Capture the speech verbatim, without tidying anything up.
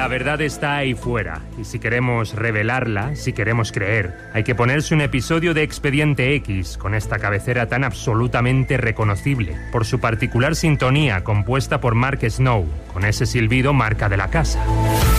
La verdad está ahí fuera, y si queremos revelarla, si queremos creer, hay que ponerse un episodio de Expediente X, con esta cabecera tan absolutamente reconocible, por su particular sintonía compuesta por Mark Snow, con ese silbido marca de la casa.